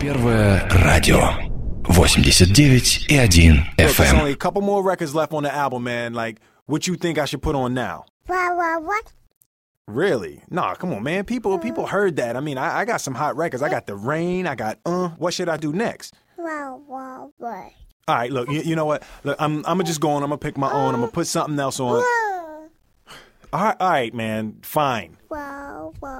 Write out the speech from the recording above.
Первое радио. 89,1 Look, there's FM. only a couple more records left on the album, man. Like, what you think I should put on now? What? Really? Nah, come on, man. People heard that. I mean, I got some hot records. I got The Rain. I got, what should I do next? What? All right, look, you know what? Look, I'm going to just go on. I'm going to pick my own. I'm going to put something else on. All right, man. Fine. What?